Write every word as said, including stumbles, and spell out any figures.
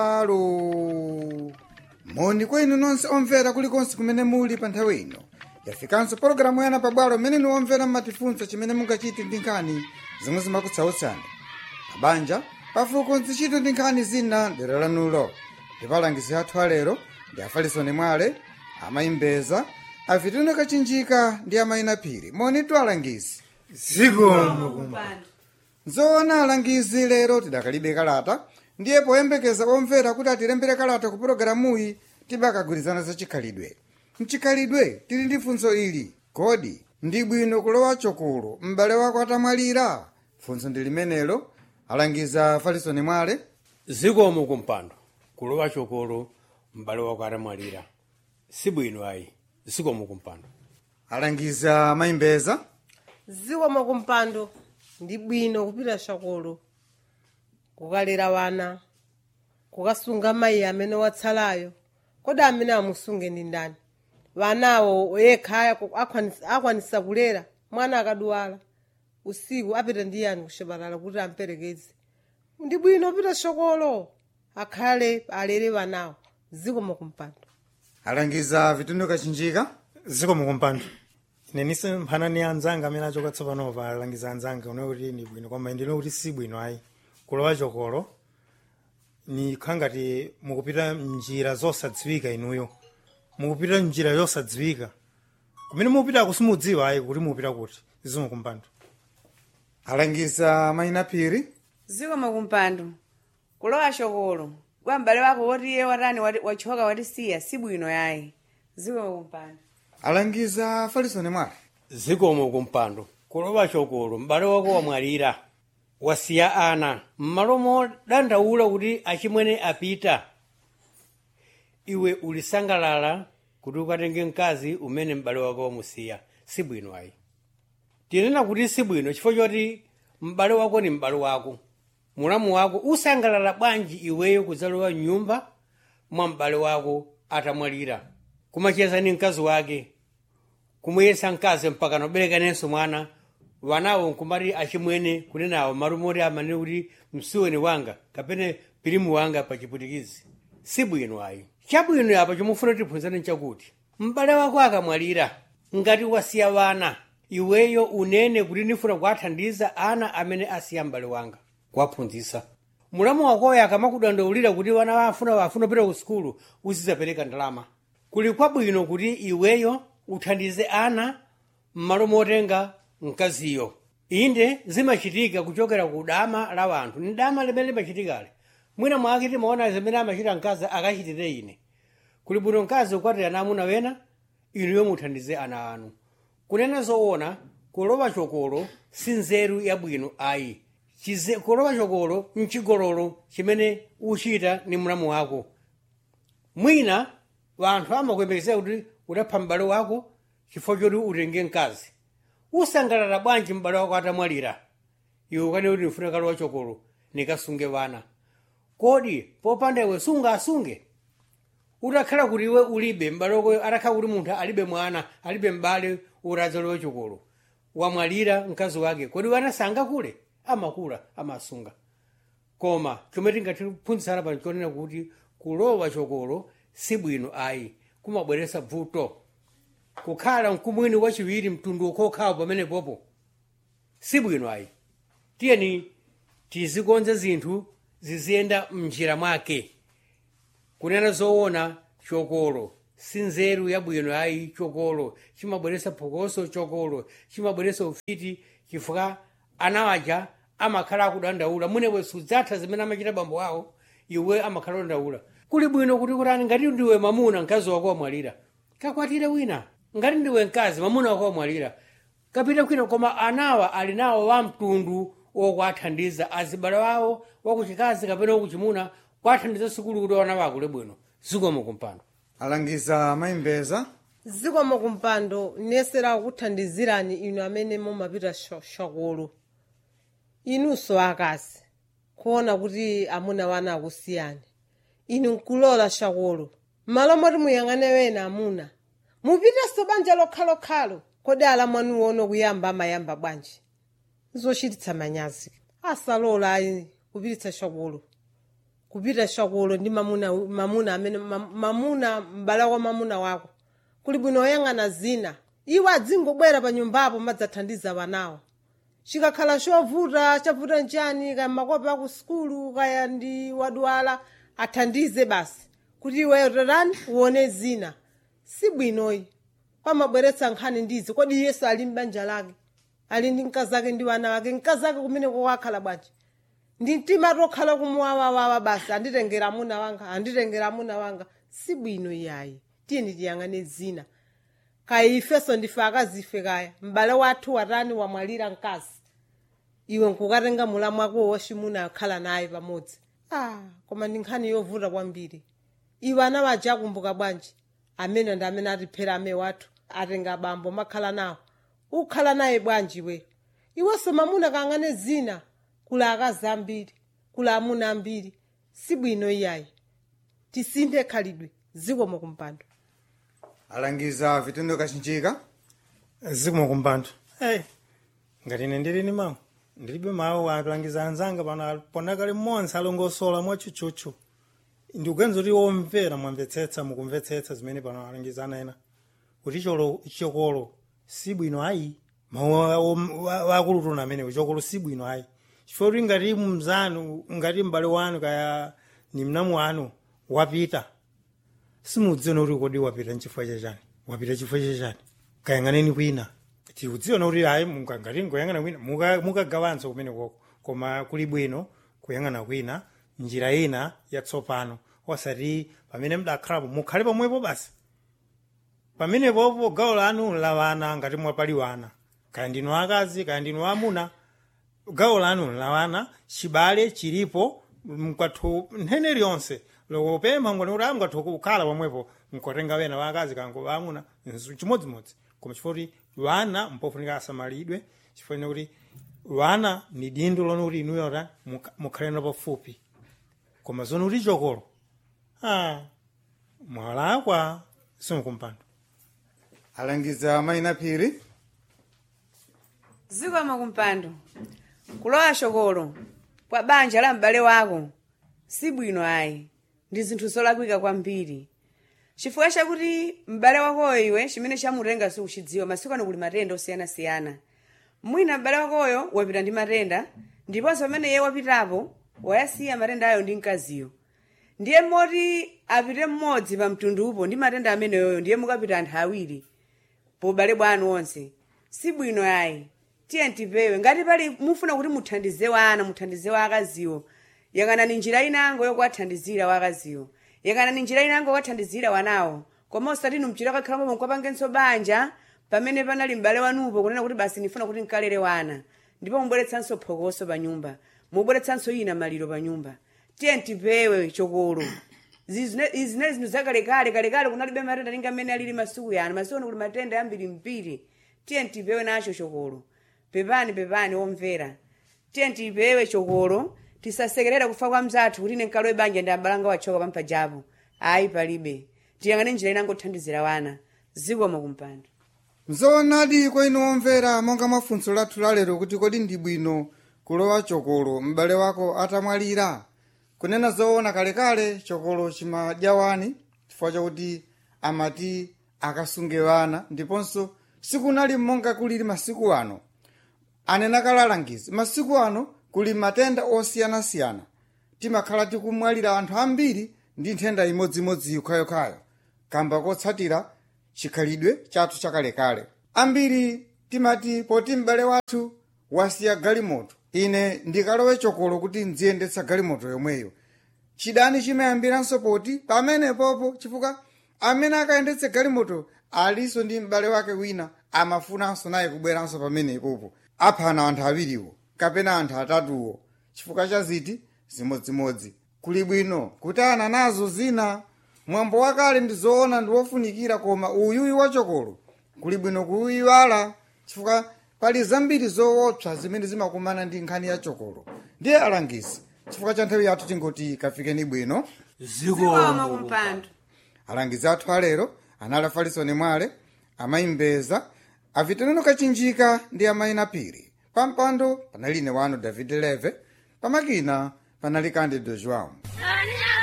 Alo. Moni kwa inu nonse omvera kulikonse kumene muli pa nthawi ino. Yafikanso pologalamu yana pabwalo mmene inu omvera mmatifunsa chimene mungachite ndi nkhani zomwe zimakutsautsani. Mabanja pafuko nzichito ndi nkhani zina dera lanulo. Ndipalangizi athu alero ndi Afalisoni Mwale, amayimbeza, Avitino Kachinjika ndi amayina Phiri. Moni twalangizi. Ziko. Nzoona alangizi lero tidakalibe kalata. Ndiye poyembekeza omvera kuti atilembere kalata ku pologalamuyi tibakagwirizana za chikhalidwe. Mchikhalidwe tili ndi funso ili. Kodi ndi bwino kulowa chokolo m'bale wako atamwalira? Funso ndi limenelo alangiza Afalisoni Mwale. Zikomo kumpando. Kulowa chokolo m'bale wako atamwalira. Si bwino ayi. Zikomo kumpando. Alangiza amayimbeza. Zikomo kumpando. Ndi bwino kupita chokolo. Kukalera wana. Kukasunga mayi amene watsalayo. Kodi amene amusunge ndi ndani? Wanawo yekha akwanisa kulera. Mwana akadwala. Usiku apita ndi yani kuchipatala kuti amperekeze. Ndi bwino kupita chokolo. Akhale alere wanawo. Zikomo kumpando. Alangiza Avitino Kachinjika. Zikomo kumpando. Ine nise mphanani anzanga amene achoka tsopano pa alangiza anzanga une kuti ndi bwino koma ndino kuti si bwino ayi. Kulowa chokolo ni khangati mukupita njira zosadziwika inuyo. Mukupita njira yosadziwika. Kumene mupita kusimudziwa ayi kuti mupita kuti. Zikomo kumpando. Alangiza amayina Phiri. Zikomo kumpando. Kulowa chokolo kwa m'bale wako woti iye watani wachoka watisiya si bwino yayi. Zikomo kumpando. Alangiza Afalisoni Mwale. Zikomo kumpando. Kulowa chokolo m'bale wako wamwalira. Wasiya ana. Mmalomo dandaula kuti achimwene apita. Iwe ulisangalala kuti ukatenge mkazi umene m'bale wako wamusiya. Si bwino ayi. Tinena kuti si bwino chifukwa choti m'bale wako ni m'bale wako. Mulamu wako usangalala bwanji iweyo kudzalowa nyumba mwa m'bale wako atamwalira. Kumacheza ni mkazi wake. Kumuyesa mkazi mpaka noberekanenso mwana. Wanawo nkumati achimwene kunenawo marumori amane kuti msuweni wanga kapene pilimu wanga pa chiputikizi. Si bwino ayi. Chabwino apa chomufuna tiphunzane nchakuti m'bale wako akamwalira ngati wasiya wana iweyo unene kuti ndifuna kuwathandiza ana amene asiya m'bale wanga kuwaphunzitsa. Mulamu wakoyo akamakudandaulira kuti wana wafuna wafuna pita ku sukulu uzizapereka ndalama. Kuli kwabwino kuti iweyo uthandize ana m'malo motenga mkaziyo. Inde zimachitika kuchokera ku dama la wanthu. Ni dama limene limachitikale. Mwina mwake timaona zimene amachita mkazi akachitire ine. Kuli bwino mkazi ukwatira ana amuna wena inuyo muthandize ana anu. Kunena zoona kulowa chokolo si nzeru yabwino ayi. Chize kulowa chokolo nchigololo chimene uchita ni mulamu wako. Mwina wanthu amakuyembekeza kuti udapha m'bale wako chifukwa choti utenge mkazi. Usangalala bwanji m'bale wako atamwalira. Iwe ukane kuti ndifuna kalowa chokolo nikasunge wana. Kodi popanda iwe sunga asunge. Utakhala kuti iwe ulibe m'bale wako atakhala kuti munthu alibe mwana, alibe m'bale uradzalowa chokolo. Wamwalira mkazi wake. Kodi wana sanga kule? Amakula, amasunga. Koma chomwe tingatiphunzitsana pano chonena kuti kulowa chokolo si bwino ayi. Kumabweresa vuto. Kukhala mkumwini wachiwiri mtundu ukokhawo pamene popo. Si bwino ayi. Tiyeni tizikonze zinthu ziziyenda mnjira mwake. Kunena zoona chokolo si nzeru yabwino ayi chokolo. Chimabweresa phokoso chokolo. Chimabweresa ufiti chifukwa anawaja amakhala akudandaula. Munewe sudzatha zimene amachita bambo wawo iwe amakhala kudandaula. Kuli bwino kuti kutani ngati ndiwe mamuna mkazi wako wamwalira. Kakwatire wina. Ngati ndiwe mkazi mamuna wako wamwalira. Kapita kwina koma anawa ali nawo wa mtundu wokwathandiza azibale wawo wakuchikazi kapena wakuchimuna kwathandiza sukulu kuti wana wako lebwino. Zikomo kumpando. Alangiza amayimbeza. Zikomo kumpando nesera kuthandizirani inu amene mumapita chokolo. Inunso akazi kuona kuti amuna wana akusiyani. Inu nkulola chokolo. Malo moti muyang'ane wena amuna. Mupita so banja lokhalokhalo. Kodi ala mwanu wono kuyamba amayamba bwanji. Zochititsa manyazi. Asalola ayi kupititsa chokolo. kupita shakolo ndi mamuna mamuna amene mam- mamuna m'bale wa mamuna wako kuli bwino oyang'ana zina iwo adzingobwera pa nyumbapo madzathandiza wanawo chikakhala chovuta chavuta njani kaya makopa aku sukulu kaya ndi wadwala athandize basi kuti iweyo tatani uone zina si bwinoyi pamabweretsa nkhani ndizi kodi yesu ali m'banja lake ali ndi mkazi ake ndi wana wake mkazi ake kumene kokakhala bwanji ndi mtima tokhala kumuwawawawa basi anditengera amuna wanga anditengera amuna wanga si bwino iyayi tiyeni tiyang'ane zina kaya ifeso ndife akazife kaya m'bale wathu watani wamwalira mkazi iwe nkukatenga mula mwako wachimuna akhala naye pamodzi ah koma ndi nkhani yovuta kwambiri iwe ana waja akumbuka bwanji amene ndi amene atiphera ame wathu atenga bambo makhala nawo ukhala naye bwanji we iwenso mamuna kang'ane zina kula akazi ambiri kula amuna ambiri si bwino iyayi tisinthe khalidwe zikomo kumpando alangiza vitendo kachinjika zikomo kumpando hey, ngati ine ndili ni mawu ndilibe mawu alangiza anzanga pano ponakale mmodzi alongosola mwachuchuchu ndikuganiza kuti omvera mwamvetsetsa mukumvetsetsa zimene pano alangizana ena kuti cholo chokolo si bwino ayi mawu akulutu amene chokolo si bwino ayi chifukwa kuti ngati mzanu ngati m'bale wanu kaya ni mnamu wanu wapita simudziona kuti kodi wapita nchifukwa chachani wapita chifukwa chachani kayang'aneni kwina tikudziona kuti ayi ngati ngoyang'ana kwina mukagawanso kumene koko koma kuli bwino kuyang'ana kwina njira ina yatsopano osati pamene mdakhalapo mukhale pomwepo basi pamenepopo gawo lanu la wana ngati mwapali wana kaya ndinu akazi kaya ndinu amuna gawo lanu la wana chibale chilipo mkwathu nthene liyonse lokopempha ngoni kuti amkwathu kukhala pomwepo mkotenga wena wakazi kango amuna chimodzimodzi koma chifukwa kuti wana mpofunika asamalidwe chifukwa kuti wana ni dindo lonu kuti inuyo mukhalena pafupi koma zono kuti chokolo ah mwalakwa simukumpando alangiza mayina phiri zikomo kumpando kulowa shokolo kwa banja la m'bale wako si bwino ayi ndi zinthu zolakwika kwambiri chifukwa chakuti m'bale wakoyo iwe chimene chamutenga sikuchidziwa masiku ano kuli matenda osiyanasiyana mwina m'bale wakoyo wapita ndi matenda ndiponso pamene iye wapitapo wayasiya matenda ayo ndi mkaziyo ndiye moti apite mmodzi pa mtundupo ndi matenda ameneyoyo ndiye mukapita anthu awiri pobale bwanu onse si bwino ayi tiye ntipewe ngati pali mufuna kuti muthandize wana muthandize wakaziwo yakana njira inango yokwathandizira wakaziwo yakana njira inango yokwathandizira wanawo koma osati numchira kakhala momwe kwapangenso banja pamene panali m'bale wanupo kunena kuti basi nifuna kuti nkalere wana ndipo mubweretsanso phokoso pa nyumba mubweretsanso ina maliro pa nyumba tiye ntipewe chokolo izinezi zinthu zakalekale kalekale kunalibe matenda linga amene alili masiku yanu masiku ano kuli matenda yambiri mpiri tiye ntipewe nacho chokolo pepani pepani omvera tiye ntipewe chokolo tisasekerera kufa kwa mzathu kuti ine nkalowe banja ndi abalanga wachoka pampajapo ayi palibe tiyang'ane njira inango thandizira wana zikomo kumpando nzoonadi kwa inu omvera monga mafunso lathu lalero kuti kodi ndi bwino kulowa chokolo m'bale wako atamwalira kunena zoona kalekale chokolo chimadya wani chifukwa chakuti amati akasunge wana ndiponso sikunali monga kulili masiku ano anena kalalangizi masiku ano kuli matenda osiyanasiyana timakhala tikumwalira anthu ambiri ndi nthenda imodzimodzi yokhayokhayo kamba kotsatira chikhalidwe chathu chakalekale ambiri timati poti m'bale wathu wasiya galimoto ine ndikalowe chokolo kuti nziyendetsa galimoto yomweyo chidani chimayambiranso poti pamene popo chifukwa amene akayendetse galimoto aliso ndi m'bale wake wina amafunanso naye kubweranso pamene popo aphana anthu awiriwo kapena anthu atatuwo chifukwa cha ziti zimodzimodzi kuli bwino kutana nazo zina mwambo wakale ndi zoona ndi wofunikira koma uyuyi wachokolo kuli bwino kuyiwala chifukwa pali zambiri zoopsa zimene zimakumana ndi nkhani ya chokolo ndiye alangizi chifukwa cha nthawi yathu tingoti kafikeni bwino zikomo kumpando alangizi athu alero anali Farisoni Mwale amayimbeza aviteneno kachinjika ndi amayina phiri pampando panaline wanu David Leve pamakina panali Cândido João.